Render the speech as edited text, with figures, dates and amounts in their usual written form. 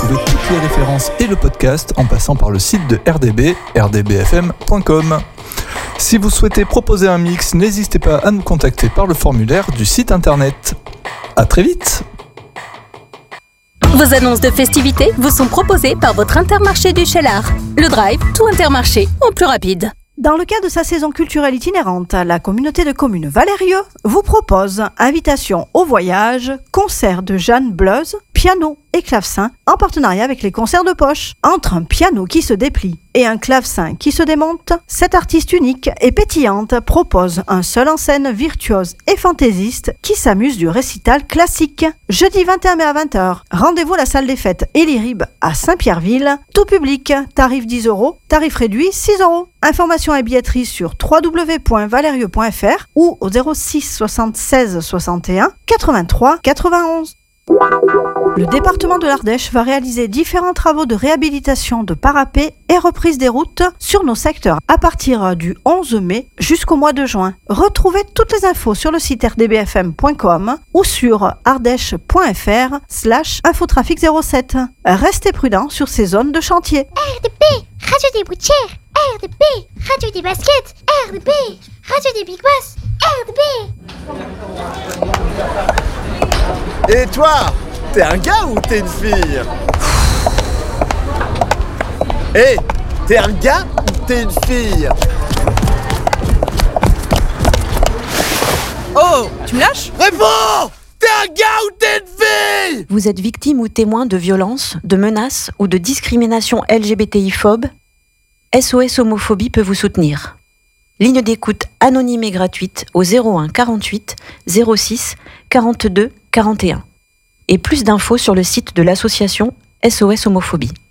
Retrouvez toutes les références et le podcast en passant par le site de RDB, rdbfm.com. Si vous souhaitez proposer un mix, n'hésitez pas à nous contacter par le formulaire du site internet. À très vite! Vos annonces de festivités vous sont proposées par votre Intermarché du Cheylard. Le Drive, tout Intermarché, en plus rapide. Dans le cadre de sa saison culturelle itinérante, la communauté de communes Valérieux vous propose invitation au voyage, concert de Jeanne Bleuse, piano et clavecin en partenariat avec les concerts de poche. Entre un piano qui se déplie et un clavecin qui se démonte, cette artiste unique et pétillante propose un seul en scène virtuose et fantaisiste qui s'amuse du récital classique. Jeudi 21 mai à 20h, rendez-vous à la salle des fêtes Elirib à Saint-Pierreville, tout public, tarif 10 €, tarif réduit 6 €. Informations et billetterie sur www.valerieux.fr ou au 06 76 61 83 91. Le département de l'Ardèche va réaliser différents travaux de réhabilitation de parapets et reprise des routes sur nos secteurs à partir du 11 mai jusqu'au mois de juin. Retrouvez toutes les infos sur le site rdbfm.com ou sur ardèche.fr/infotrafic 07. Restez prudents sur ces zones de chantier. RDB, radio des boutières. RDB, radio des baskets. RDB, radio des big boss. RDB. Et toi, t'es un gars ou t'es une fille? Hé, t'es un gars ou t'es une fille? Oh, tu me lâches? Réponds! T'es un gars ou t'es une fille? Vous êtes victime ou témoin de violences, de menaces ou de discrimination LGBTI-phobe? SOS Homophobie peut vous soutenir. Ligne d'écoute anonyme et gratuite au 01 48 06 42 41. Et plus d'infos sur le site de l'association SOS Homophobie.